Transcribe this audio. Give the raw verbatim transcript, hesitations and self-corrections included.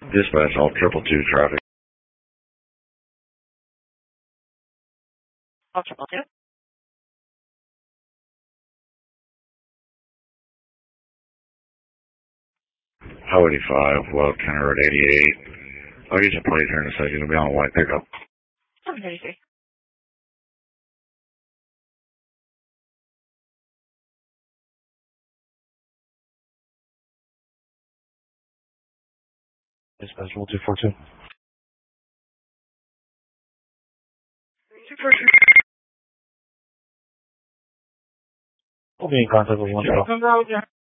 Dispatch all triple two traffic. All triple two. Highway eighty-five, well, Kenner Road eighty-eight. I'll use a plate here in a second. It'll be on a white pickup. seven thirty-three. Dispatch one two four two. two four two. We'll be in contact with one.